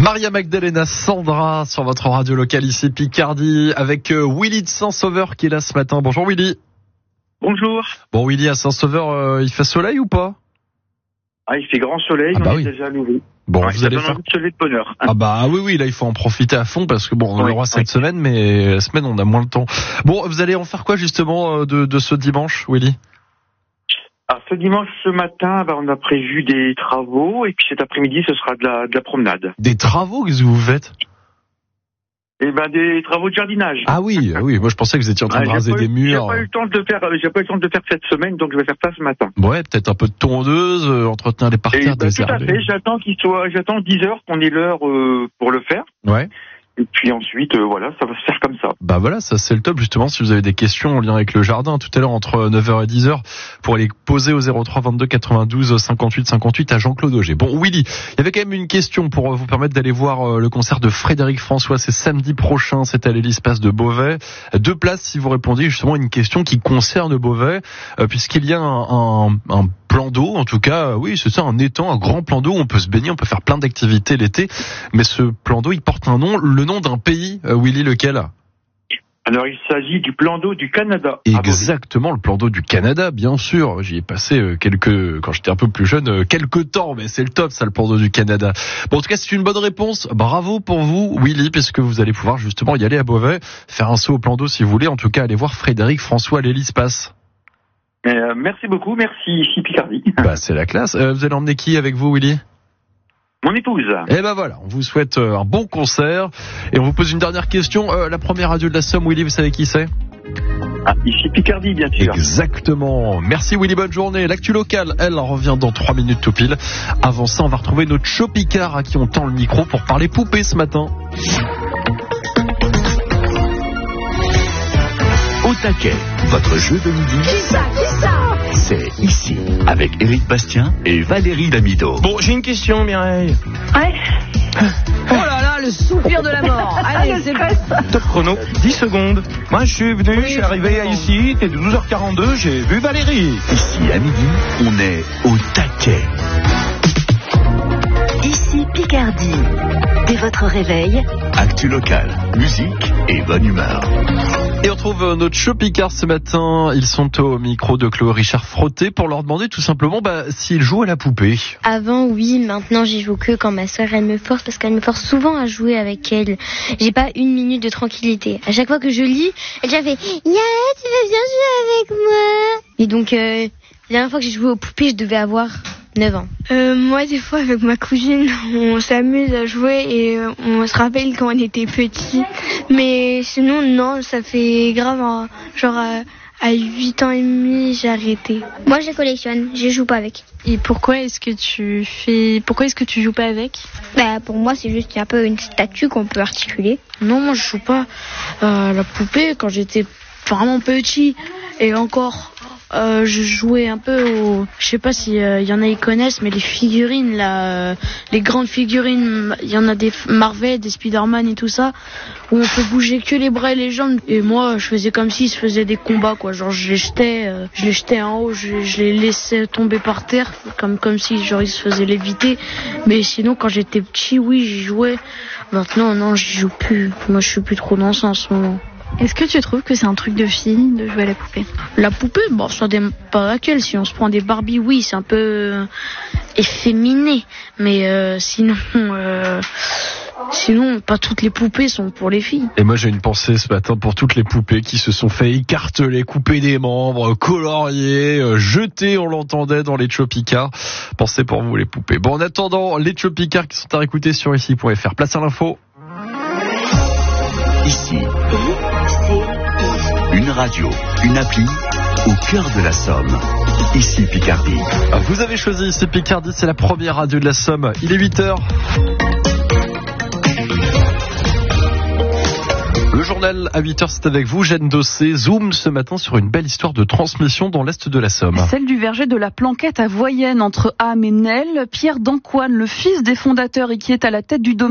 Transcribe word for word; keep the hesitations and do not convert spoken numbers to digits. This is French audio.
Maria Magdalena Sandra sur votre radio locale ici Picardie avec Willy de Saint-Sauveur qui est là ce matin. Bonjour Willy. Bonjour. Bon Willy, à Saint-Sauveur, euh, il fait soleil ou pas? Ah, il fait grand soleil, ah bah on oui. est déjà à nouveau. Bon, ouais, vous allez faire de se lever de bonne heure. Ah bah oui oui, là il faut en profiter à fond parce que bon, on oui, aura cette oui. semaine, mais la semaine on a moins le temps. Bon, vous allez en faire quoi justement de, de ce dimanche, Willy? Alors ce dimanche ce matin, bah, on a prévu des travaux et puis cet après-midi ce sera de la, de la promenade. Des travaux, qu'est-ce que vous faites? Et ben des travaux de jardinage. Ah oui, oui, moi je pensais que vous étiez en train ah, de raser pas des eu, murs. J'ai pas eu le temps de le faire, j'ai pas eu le temps de le faire cette semaine, donc je vais faire ça ce matin. Ouais, peut-être un peu de tondeuse, euh, entretenir les parterres, bah, désherber. Tout à fait, j'attends qu'il soit, j'attends dix heures qu'on ait l'heure euh, pour le faire. Ouais. Et puis ensuite, euh, voilà, ça va se faire comme ça. Bah voilà, ça c'est le top justement si vous avez des questions en lien avec le jardin tout à l'heure entre neuf heures et dix heures pour les poser au zéro trois vingt-deux quatre-vingt-douze cinquante-huit cinquante-huit à Jean-Claude Auger. Bon Willy, il y avait quand même une question pour vous permettre d'aller voir le concert de Frédéric François, c'est samedi prochain, c'est à l'Hélice-Passe de Beauvais. Deux places si vous répondiez justement à une question qui concerne Beauvais, euh, puisqu'il y a un, un, un plan d'eau, en tout cas, oui, c'est ça, un étang, un grand plan d'eau où on peut se baigner, on peut faire plein d'activités l'été, mais ce plan d'eau, il porte un nom, le nom d'un pays, euh, Willy, lequel? Alors, il s'agit du plan d'eau du Canada. Exactement, le plan d'eau du Canada, bien sûr. J'y ai passé euh, quelques, quand j'étais un peu plus jeune, euh, quelques temps, mais c'est le top, ça, le plan d'eau du Canada. Bon, en tout cas, c'est une bonne réponse. Bravo pour vous, Willy, puisque vous allez pouvoir justement y aller à Beauvais, faire un saut au plan d'eau si vous voulez. En tout cas, aller voir Frédéric François à l'Hélice-Passe. Euh, merci beaucoup, merci ici Picardie. Bah, c'est la classe. Euh, vous allez emmener qui avec vous, Willy? Mon épouse. Eh ben voilà, on vous souhaite un bon concert et on vous pose une dernière question. Euh, la première radio de la Somme, Willy, vous savez qui c'est? Ah, ici Picardie, bien sûr. Exactement. Merci Willy, bonne journée. L'actu locale, elle, revient dans trois minutes tout pile. Avant ça, on va retrouver notre Chopicard à qui on tend le micro pour parler poupée ce matin. Au taquet, votre jeu de midi. Qui ça, qui ça? C'est ici, avec Éric Bastien et Valérie Damido. Bon, j'ai une question, Mireille. Ouais. Oh là là, le soupir de la mort. Allez, c'est prêt. Top chrono, dix secondes. Moi, je suis venu, Oui, je suis arrivé bon. ici, t'es douze heures quarante-deux, j'ai vu Valérie. Ici, à midi, on est au taquet. Ici Picardie. Dès votre réveil, Actu locale, musique et bonne humeur. Et on retrouve notre Chopicard ce matin. Ils sont au micro de Chloé Richard Frotté pour leur demander tout simplement bah, s'ils jouent à la poupée. Avant, oui. Maintenant, j'y joue que quand ma soeur, elle me force parce qu'elle me force souvent à jouer avec elle. J'ai pas une minute de tranquillité. À chaque fois que je lis, elle déjà fait « Yeah, tu veux bien jouer avec moi ?» Et donc, euh, la dernière fois que j'ai joué aux poupées, je devais avoir neuf ans. Euh, moi, des fois, avec ma cousine, on s'amuse à jouer et euh, on se rappelle quand on était petit. Mais sinon, non, ça fait grave, hein, genre à, à huit ans et demi, j'ai arrêté. Moi, je les collectionne, je joue pas avec. Et pourquoi est-ce que tu fais, pourquoi est-ce que tu joues pas avec? Bah, pour moi, c'est juste un peu une statue qu'on peut articuler. Non, moi, je joue pas à la poupée quand j'étais vraiment petit. Et encore... Euh, je jouais un peu au... Je sais pas si euh, y en a qui connaissent, mais les figurines, là, euh, les grandes figurines, il y en a des Marvel, des Spider-Man et tout ça, où on peut bouger que les bras et les jambes. Et moi, je faisais comme s'ils se faisaient des combats, quoi. Genre, je les jetais, euh, je les jetais en haut, je, je les laissais tomber par terre, comme comme si genre ils se faisaient léviter. Mais sinon, quand j'étais petit, oui, j'y jouais. Maintenant, non, j'y joue plus. Moi, je suis plus trop dans ça en ce moment. Est-ce que tu trouves que c'est un truc de fille de jouer à la poupée? La poupée, bon, ça dépend pas laquelle. Si on se prend des Barbie, oui, c'est un peu euh, efféminé. Mais euh, sinon, euh, sinon, pas toutes les poupées sont pour les filles. Et moi, j'ai une pensée ce matin pour toutes les poupées qui se sont fait écarteler, couper des membres, colorier, euh, jeter, on l'entendait dans les Chopicards. Pensez pour vous, les poupées. Bon, en attendant, les Chopicards qui sont à écouter sur ici point f r. Place à l'info. Ici, une radio, une appli, au cœur de la Somme. Ici Picardie. Vous avez choisi ici Picardie, c'est la première radio de la Somme. Il est huit heures. Le journal à huit heures, c'est avec vous, Jeanne Dossé. Zoom ce matin sur une belle histoire de transmission dans l'est de la Somme. Celle du verger de la Planquette à Voyenne, entre Ham et Nesle. Pierre d'Ancoine, le fils des fondateurs et qui est à la tête du domaine.